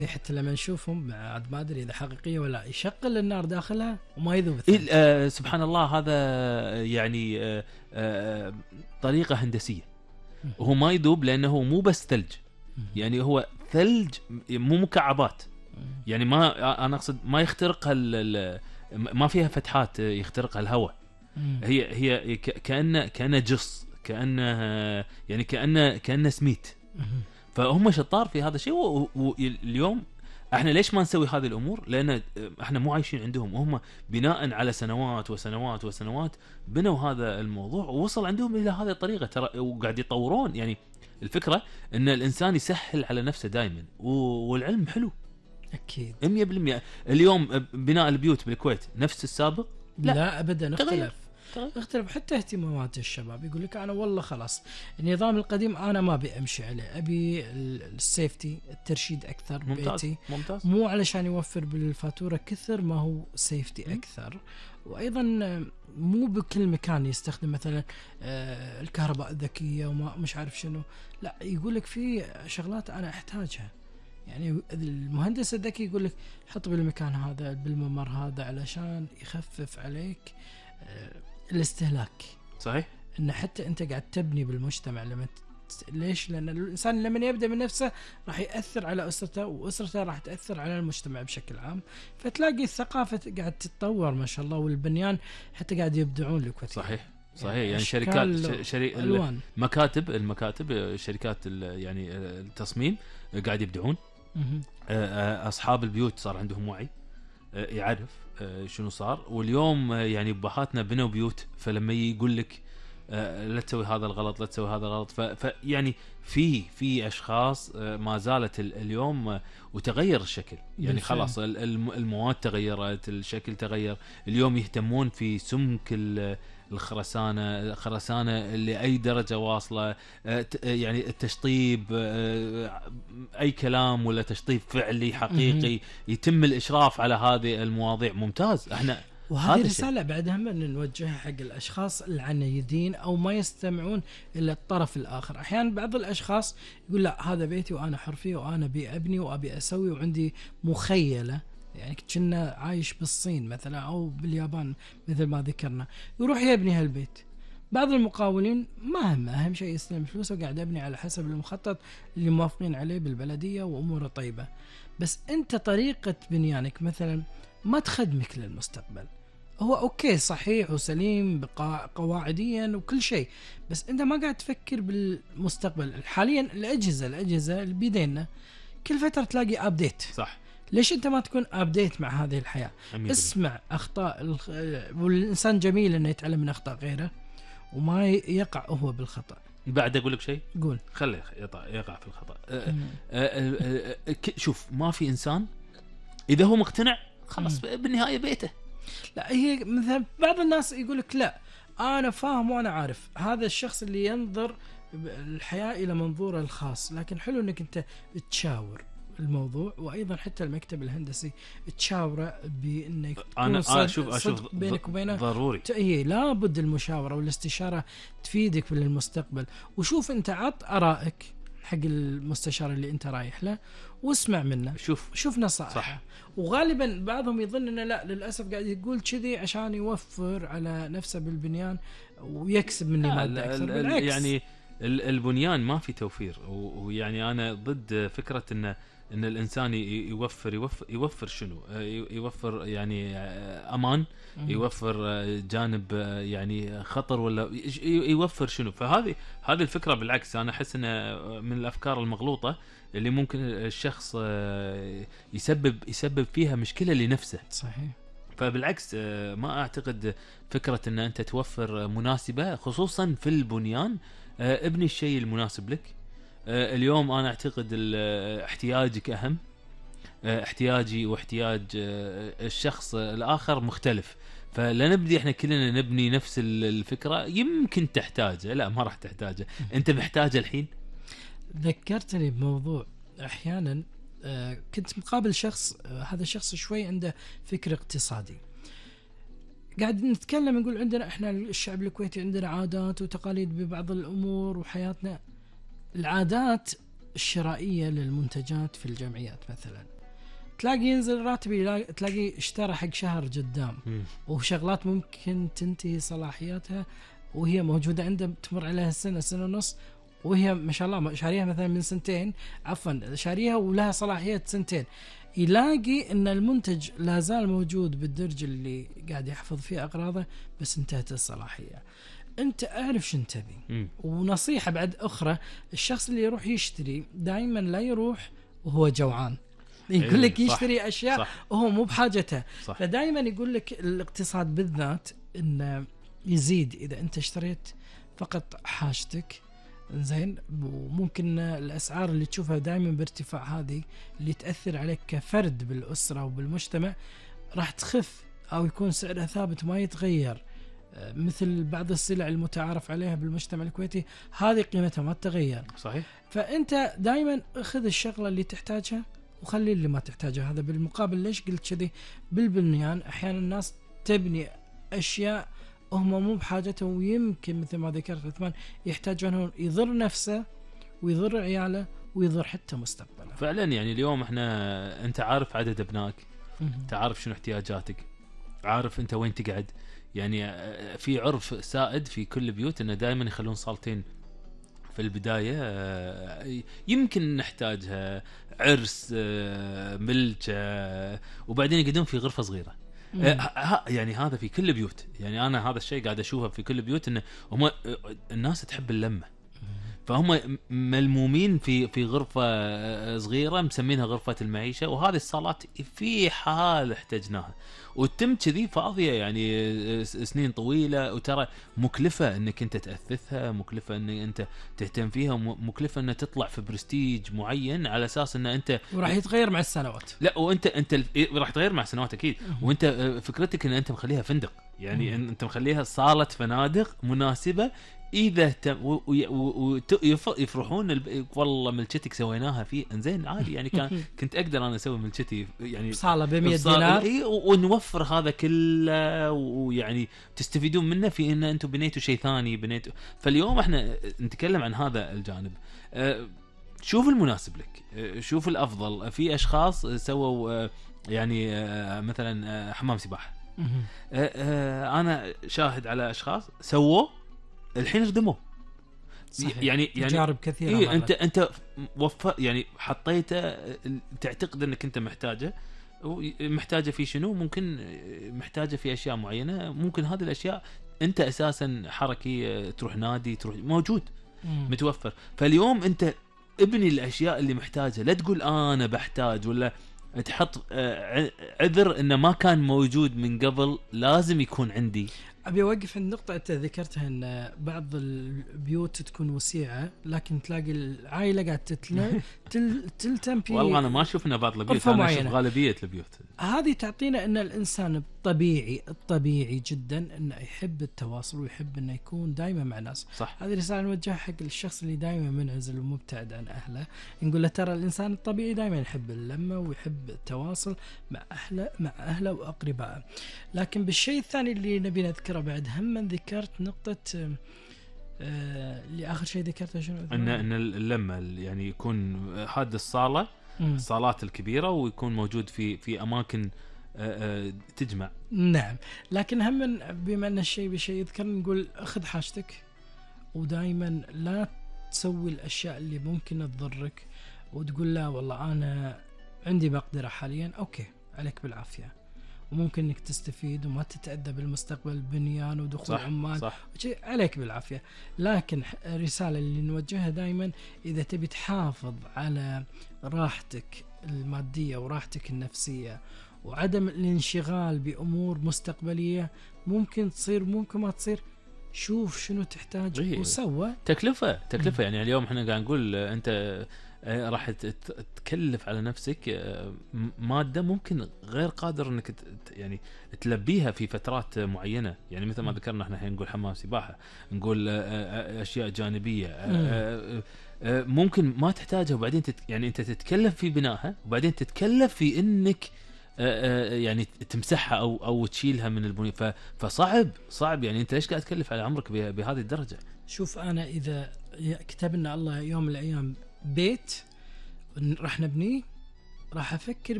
حتى لما نشوفهم عاد ما ادري اذا حقيقيه ولا يشغل النار داخلها وما يذوب سبحان الله. هذا يعني طريقه هندسيه. وهو ما يذوب لانه مو بس ثلج، يعني هو ثلج مو مكعبات. يعني ما انا اقصد ما يخترقها ما فيها فتحات يخترقها الهواء. هي كأنه جص، كأنه سميت. فهم شطار في هذا الشيء. واليوم احنا ليش ما نسوي هذه الامور؟ لان احنا مو عايشين عندهم. وهم بناء على سنوات وسنوات وسنوات بنوا هذا الموضوع ووصل عندهم الى هذه الطريقه. ترى وقاعد يطورون. يعني الفكره ان الانسان يسهل على نفسه دائما، والعلم حلو اكيد 100%. اليوم بناء البيوت بالكويت نفس السابق؟ لا ابدا اختلف حتى اهتمامات الشباب. يقول لك انا والله خلاص النظام القديم انا ما ابي امشي عليه، ابي السيفتي الترشيد اكثر. بيتي ممتاز. مو علشان يوفر بالفاتوره كثر ما هو سيفتي اكثر. وايضا مو بكل مكان يستخدم مثلا الكهرباء الذكيه وما مش عارف شنو. لا يقول لك في شغلات انا احتاجها. يعني المهندس الذكي يقول لك حط بالمكان هذا بالممر هذا علشان يخفف عليك الاستهلاك. صحيح. ان حتى انت قاعد تبني بالمجتمع لما ليش؟ لان الانسان لما يبدا من نفسه راح ياثر على اسرته، واسرته راح تاثر على المجتمع بشكل عام. فتلاقي الثقافه قاعد تتطور ما شاء الله، والبنيان حتى قاعد يبدعون لك. صحيح يعني شركات المكاتب شركات يعني التصميم قاعد يبدعون. اصحاب البيوت صار عندهم وعي يعرف شنو صار. واليوم يعني بحاتنا بنوا بيوت، فلما يقول لك لا تسوي هذا الغلط لا تسوي هذا الغلط، فيعني في اشخاص ما زالت اليوم وتغير الشكل. يعني خلاص المواد تغيرت، الشكل تغير. اليوم يهتمون في سمك الخرسانة لأي درجة واصلة. يعني التشطيب أي كلام ولا تشطيب فعلي حقيقي يتم الإشراف على هذه المواضيع. ممتاز. احنا وهذه رسالة بعد هم أن نوجهها حق الأشخاص العنيدين أو ما يستمعون إلى الطرف الآخر. أحيانا بعض الأشخاص يقول لا هذا بيتي وأنا حر فيه وأنا أبي أبني وأبي أسوي وعندي مخيلة. يعني كنا عايش بالصين مثلا أو باليابان مثل ما ذكرنا، يروح يبني هالبيت. بعض المقاولين ما أهم شيء يستلم فلوسه وقاعد يبني على حسب المخطط اللي موافقين عليه بالبلدية وأموره طيبة. بس أنت طريقة بنيانك مثلا ما تخدمك للمستقبل. هو أوكي صحيح وسليم قواعديا وكل شيء، بس أنت ما قاعد تفكر بالمستقبل. حاليا الأجهزة اللي بيدينا كل فترة تلاقي أبديت. صح. ليش أنت ما تكون أبديت مع هذه الحياة؟ اسمع أخطاء والإنسان جميل أنه يتعلم من أخطاء غيره وما يقع هو بالخطأ. بعد أقول لك شيء، قول. خليه يقع في الخطأ. شوف، ما في إنسان إذا هو مقتنع خلاص بالنهاية بيته. لا هي مثلا بعض الناس يقولك لا أنا فاهم وأنا عارف. هذا الشخص اللي ينظر الحياة إلى منظوره الخاص. لكن حلو أنك أنت تشاور الموضوع، وأيضا حتى المكتب الهندسي تشاوره بأنك أنا أشوف بينك وبينه ضروري. هي لا بد المشاورة والاستشارة تفيدك للمستقبل. وشوف أنت عط أرائك حق المستشار اللي أنت رايح له واسمع منه، شوف نصائح. صح. وغالبا بعضهم يظن انه لا للاسف قاعد يقول كذي عشان يوفر على نفسه بالبنيان ويكسب مني مادة اكثر. بالعكس يعني البنيان ما في توفير. ويعني انا ضد فكره ان الانسان يوفر شنو، يوفر يعني امان، يوفر جانب يعني خطر، ولا يوفر شنو. فهذه الفكره بالعكس انا احس انها من الافكار المغلوطه اللي ممكن الشخص يسبب فيها مشكله لنفسه. صحيح. فبالعكس ما اعتقد فكره ان انت توفر مناسبه خصوصا في البنيان. ابني الشيء المناسب لك. اليوم انا اعتقد احتياجك اهم. احتياجي واحتياج الشخص الاخر مختلف. فلا نبدي احنا كلنا نبني نفس الفكره. يمكن تحتاجه، لا ما راح تحتاجه. انت محتاجه الحين. ذكرتني بموضوع احيانا كنت مقابل شخص، هذا الشخص شوي عنده فكر اقتصادي. قاعد نتكلم نقول عندنا احنا الشعب الكويتي عندنا عادات وتقاليد ببعض الامور وحياتنا. العادات الشرائية للمنتجات في الجمعيات مثلا، تلاقي ينزل راتبي، تلاقي اشترى حق شهر قدام، وشغلات ممكن تنتهي صلاحياتها وهي موجودة عنده، تمر عليها سنة ونص، وهي ما شاء الله شاريها مثلا من سنتين، عفوا شاريها ولها صلاحية سنتين، يلاقي ان المنتج لا زال موجود بالدرج اللي قاعد يحفظ فيه اغراضه بس انتهت الصلاحية. انت اعرف شو تبي. ونصيحة بعد اخرى، الشخص اللي يروح يشتري دائما لا يروح وهو جوعان، يقول لك يشتري اشياء وهو مو بحاجته. فدائما يقول لك الاقتصاد بالذات انه يزيد اذا انت اشتريت فقط حاجتك، زين. وممكن الاسعار اللي تشوفها دائما بارتفاع هذه اللي تاثر عليك كفرد بالاسره وبالمجتمع راح تخف او يكون سعرها ثابت ما يتغير، مثل بعض السلع المتعارف عليها بالمجتمع الكويتي هذه قيمتها ما تتغير. صحيح. فانت دائما اخذ الشغله اللي تحتاجها وخلي اللي ما تحتاجها. هذا بالمقابل ليش قلت كذي؟ بالبنيان احيانا الناس تبني اشياء هم مو بحاجتهم، ويمكن مثل ما ذكرت عثمان يحتاجونهم، يضر نفسه ويضر عياله ويضر حتى مستقبله. فعلا يعني اليوم احنا انت عارف عدد ابنائك، تعرف شنو احتياجاتك، عارف انت وين تقعد. يعني في عرف سائد في كل البيوت انه دائما يخلون صالتين في البداية، يمكن نحتاجها عرس، ملجة، وبعدين يقعدون في غرفة صغيرة. يعني هذا في كل بيوت، يعني أنا هذا الشيء قاعد أشوفه في كل بيوت، إنه هم الناس تحب اللمة، فهم ملمومين في غرفة صغيرة مسمينها غرفة المعيشة. وهذه الصالات في حال احتاجناها وتم كذي فاضية يعني سنين طويلة، وترى مكلفة انك انت تأثثها، مكلفة انك انت تهتم فيها، مكلفة انها تطلع في برستيج معين على اساس ان انت وراح يتغير مع السنوات. لا وانت راح تغير مع السنوات اكيد. وانت فكرتك ان انت مخليها فندق، يعني انت مخليها صالة فنادق مناسبة اذا يفرحون والله ملشتك سويناها فيه انزين عادي. يعني كنت اقدر انا اسوي ملشتي يعني صاله ب 100 دينار ونوفر هذا كله، ويعني تستفيدون منه في ان انتم بنيتوا شيء ثاني فاليوم احنا نتكلم عن هذا الجانب. شوف المناسب لك، شوف الافضل. في اشخاص سووا يعني مثلا حمام سباحه، انا شاهد على اشخاص سووا الحين ردموا. يعني تجارب كثيره. انت يعني حطيته تعتقد انك انت محتاجه في شنو، ممكن محتاجه في اشياء معينه، ممكن هذه الاشياء انت اساسا حركي، تروح نادي، تروح موجود متوفر. فاليوم انت ابني الاشياء اللي محتاجها، لا تقول انا بحتاج ولا تحط عذر انه ما كان موجود من قبل لازم يكون عندي. أبي أوقف عند نقطة أنت ذكرتها، أن بعض البيوت تكون وسيعة لكن تلاقي العائلة قاعد تلتم في والله أنا ما شفنا بعض البيوت، أنا أشوف غالبية البيوت. هذه تعطينا أن الإنسان الطبيعي جدا أنه يحب التواصل ويحب أنه يكون دائما مع ناس. صح. هذه رسالة نوجهها حق الشخص اللي دائما منعزل ومبتعد عن أهله، نقول له ترى الإنسان الطبيعي دائما يحب اللمة ويحب التواصل مع أهله وأقربائه. لكن بالشيء الثاني اللي نبي نذكره بعد، هم ذكرت نقطة اللي آخر شيء ذكرته شنو؟ إن اللمة يعني يكون هذه الصالات الكبيرة، ويكون موجود في أماكن تجمع. نعم. لكن هم بما أن الشيء بشيء يذكر، نقول أخذ حاجتك، ودائما لا تسوي الأشياء اللي ممكن تضرك وتقول لا والله أنا عندي مقدرة حاليا، أوكي عليك بالعافية، وممكن انك تستفيد وما تتأذى بالمستقبل، بنيان ودخول عمال، عليك بالعافية. لكن الرسالة اللي نوجهها دائما، إذا تبي تحافظ على راحتك المادية وراحتك النفسية وعدم الانشغال بأمور مستقبلية ممكن تصير ممكن ما تصير، شوف شنو تحتاج وسوى. تكلفة يعني اليوم احنا قاعد نقول انت راح تكلف على نفسك مادة ممكن غير قادر انك يعني تلبيها في فترات معينة. يعني مثل ما ذكرنا احنا نقول حمام سباحة، نقول اشياء جانبية ممكن ما تحتاجها، وبعدين يعني انت تتكلف في بنائها، وبعدين تتكلف في انك يعني تمسحها او تشيلها من البنية. فصعب يعني انت ليش قاعد تكلف على عمرك بهذه الدرجة؟ شوف انا اذا كتبنا الله يوم من الايام بيت راح نبنيه، راح افكر